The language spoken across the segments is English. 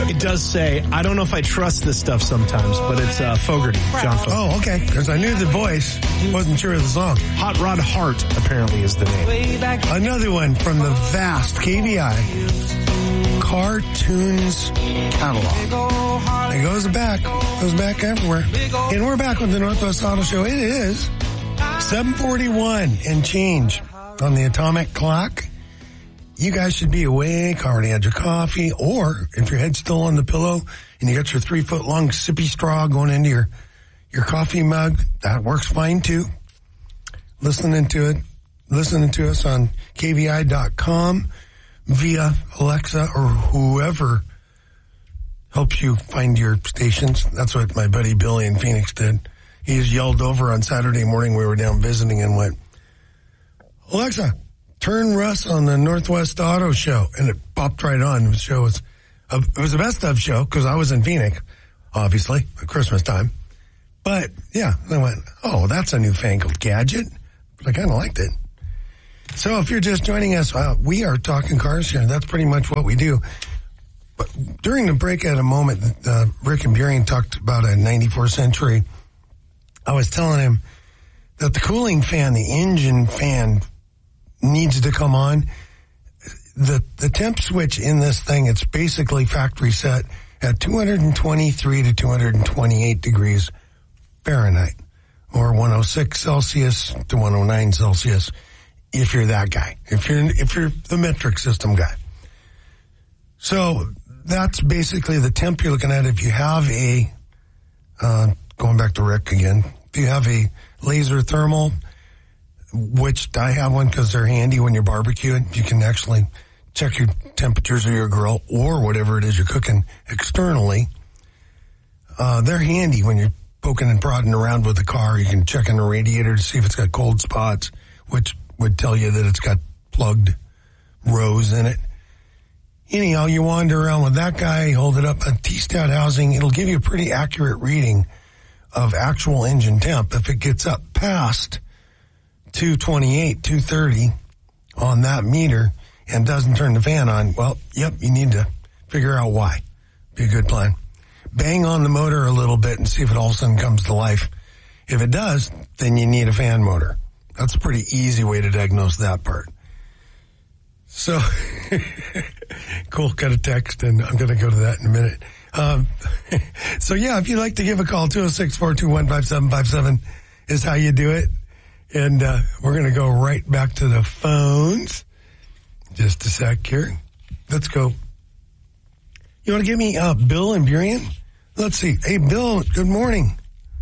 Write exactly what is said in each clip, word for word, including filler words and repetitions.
It does say, I don't know if I trust this stuff sometimes, but it's uh, Fogerty, John Fogerty. Oh, okay, because I knew the voice, wasn't sure of the song. Hot Rod Heart, apparently, is the name. Another one from the vast K V I Cartoons catalog. It goes back, goes back everywhere. And we're back with the Northwest Auto Show. It is seven forty-one and change on the atomic clock. You guys should be awake, already had your coffee, or if your head's still on the pillow and you got your three foot long sippy straw going into your, your coffee mug, that works fine too. Listening to it, listening to us on K V I dot com via Alexa or whoever helps you find your stations. That's what my buddy Billy in Phoenix did. He just yelled over on Saturday morning. We were down visiting and went, Alexa, turn Russ on the Northwest Auto Show. And it popped right on. The show was, uh, it was the best of show because I was in Phoenix, obviously, at Christmas time. But yeah, I went, oh, that's a newfangled gadget. But I kind of liked it. So if you're just joining us, uh, we are talking cars here. That's pretty much what we do. But during the break at a moment, uh, Rick and Burien talked about a ninety-four Century. I was telling him that the cooling fan, the engine fan, needs to come on. The the temp switch in this thing, it's basically factory set at two hundred twenty-three to two hundred twenty-eight degrees Fahrenheit, or one oh six Celsius to one oh nine Celsius, if you're that guy, if you're if you're the metric system guy. So that's basically the temp you're looking at. If you have a, uh, going back to Rick again, if you have a laser thermal, which I have one because they're handy when you're barbecuing. You can actually check your temperatures of your grill or whatever it is you're cooking externally. Uh, they're handy when you're poking and prodding around with the car. You can check in the radiator to see if it's got cold spots, which would tell you that it's got plugged rows in it. Anyhow, you wander around with that guy, hold it up a T-stat housing. It'll give you a pretty accurate reading of actual engine temp. If it gets up past two twenty-eight, two thirty on that meter and doesn't turn the fan on, well, yep, you need to figure out why. Be a good plan. Bang on the motor a little bit and see if it all of a sudden comes to life. If it does, then you need a fan motor. That's a pretty easy way to diagnose that part. So, cool, got a text, and I'm going to go to that in a minute. Um, so, yeah, if you'd like to give a call, two oh six, four two one, five seven five seven is how you do it. And uh, we're going to go right back to the phones. Just a sec here. Let's go. You want to give me uh, Bill and Burien? Let's see. Hey, Bill, good morning.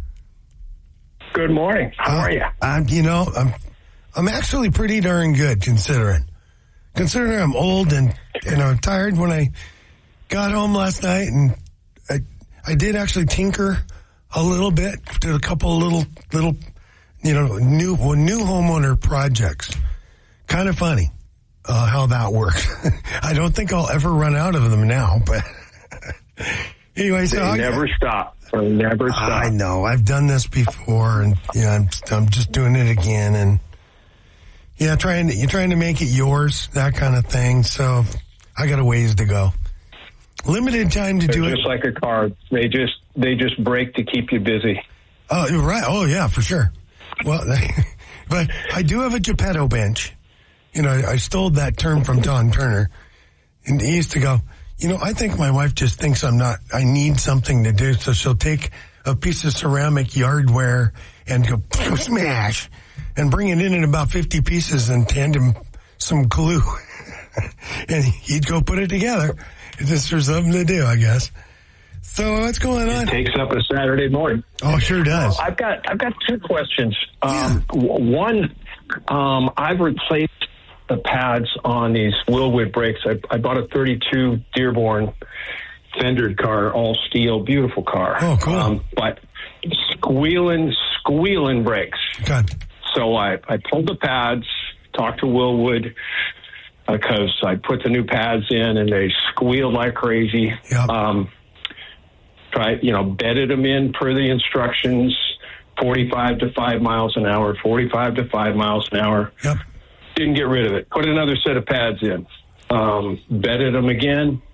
Good morning. How uh, are you? I'm, you know, I'm, I'm actually pretty darn good considering. Considering I'm old and, and I'm tired. When I got home last night, and I, I did actually tinker a little bit, did a couple of little, little, you know, new, well, new homeowner projects. Kind of funny, uh, how that works. I don't think I'll ever run out of them now, but anyway, so they I never stop. They never stop. I know. I've done this before, and yeah, I'm, I'm just doing it again, and yeah, trying to, you're trying to make it yours, that kind of thing. So I got a ways to go. Limited time to They're do just it. Just like a car. They just, they just break to keep you busy. Oh, you're right. Oh, yeah, for sure. Well, but I do have a Geppetto bench. You know, I stole that term from Don Turner. And he used to go, you know, I think my wife just thinks I'm not, I need something to do. So she'll take a piece of ceramic yardware and go smash and bring it in in about fifty pieces and hand him some glue. And he'd go put it together. It's just for something to do, I guess. So what's going on? It takes up a Saturday morning. Oh, sure does. Well, I've got I've got two questions. Um, Yeah. w- one, um, I've replaced the pads on these Willwood brakes. I, I bought a thirty-two Dearborn fendered car, all steel, beautiful car. Oh, cool. Um, but squealing, squealing brakes. God. So I, I pulled the pads, talked to Willwood, because I put the new pads in and they squealed like crazy. Yep. Um, tried, you know, bedded them in per the instructions, forty-five to five miles an hour, forty-five to five miles an hour. Yep. Didn't get rid of it. Put another set of pads in. Um, bedded them again.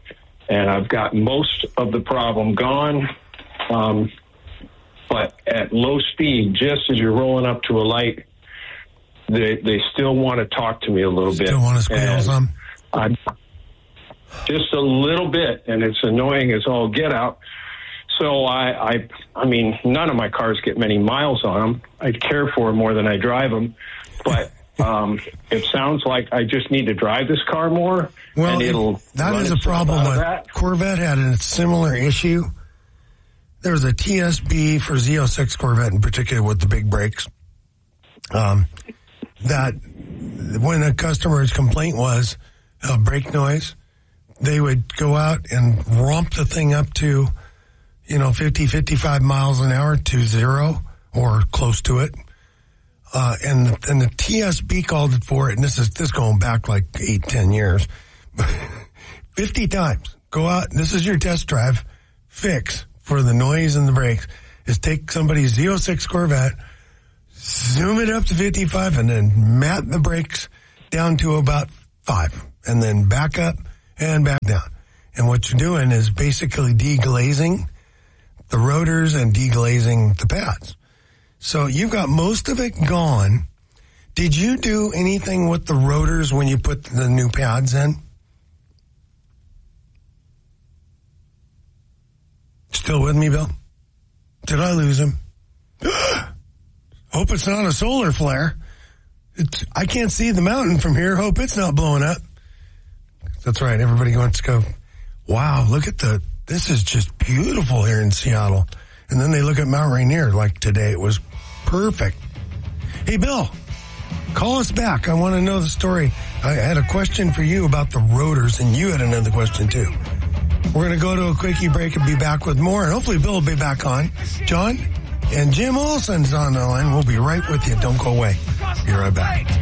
and I've got most of the problem gone. Um, but at low speed, just as you're rolling up to a light, they they still want to talk to me a little still bit. Still want to squeal some? I'm just a little bit, and it's annoying as all get out. So I, I, I mean, none of my cars get many miles on them. I care for them more than I drive them, but um, it sounds like I just need to drive this car more. Well, and it'll that is a problem. With Corvette had a similar issue. There was a T S B for Z oh six Corvette in particular with the big brakes. Um, that when a customer's complaint was uh, brake noise, they would go out and romp the thing up to, you know, fifty, fifty-five miles an hour to zero or close to it. Uh, and, the, and the T S B called it for it, and this is this going back like eight, ten years. fifty times. Go out, this is your test drive fix for the noise and the brakes, is take somebody's Z oh six Corvette, zoom it up to fifty-five, and then mat the brakes down to about five, and then back up and back down. And what you're doing is basically deglazing the rotors and deglazing the pads. So you've got most of it gone. Did you do anything with the rotors when you put the new pads in? Still with me, Bill? Did I lose him? Hope it's not a solar flare. It's, I can't see the mountain from here. Hope it's not blowing up. That's right. Everybody wants to go, wow, look at the, this is just beautiful here in Seattle. And then they look at Mount Rainier like today. It was perfect. Hey, Bill, call us back. I want to know the story. I had a question for you about the rotors, and you had another question too. We're going to go to a quickie break and be back with more. And hopefully Bill will be back on. John and Jim Olson's on the line. We'll be right with you. Don't go away. Be right back.